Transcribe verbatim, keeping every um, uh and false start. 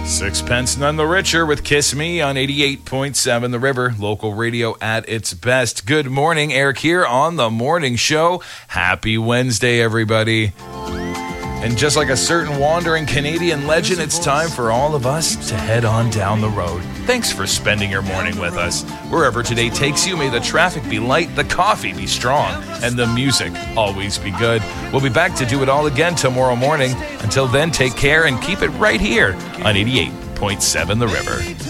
Sixpence none the richer with Kiss Me on eighty-eight point seven The River, local radio at its best. Good morning, Eric here on The Morning Show. Happy Wednesday, everybody. And just like a certain wandering Canadian legend, it's time for all of us to head on down the road. Thanks for spending your morning with us. Wherever today takes you, may the traffic be light, the coffee be strong, and the music always be good. We'll be back to do it all again tomorrow morning. Until then, take care and keep it right here on eighty-eight point seven The River.